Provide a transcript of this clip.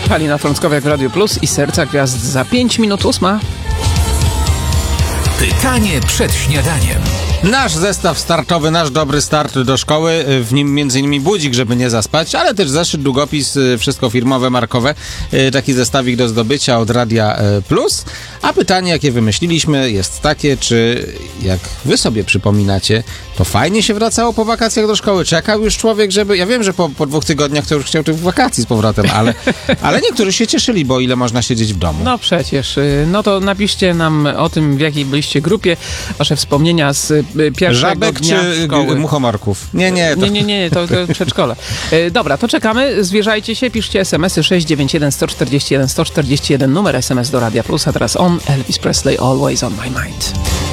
Halina Frąckowiak w Radio Plus i Serca Gwiazd za 5 minut 8. Pytanie przed śniadaniem. Nasz zestaw startowy, nasz dobry start do szkoły, w nim m.in. budzik, żeby nie zaspać, ale też zeszyt, długopis, wszystko firmowe, markowe, taki zestawik do zdobycia od Radia Plus. A pytanie, jakie wymyśliliśmy, jest takie, czy jak wy sobie przypominacie, to fajnie się wracało po wakacjach do szkoły? Czekał już człowiek, żeby... Ja wiem, że po 2 tygodniach to już chciał tych wakacji z powrotem, ale niektórzy się cieszyli, bo ile można siedzieć w domu. No przecież. No to napiszcie nam o tym, w jakiej byliście grupie, wasze wspomnienia z pierwszego Żabek dnia czy szkoły. muchomorków? Nie, to przedszkole. Dobra, to czekamy, zwierzajcie się, piszcie SMS-y 691 141 141, numer SMS do Radia Plus, a teraz on, Elvis Presley, Always on my mind.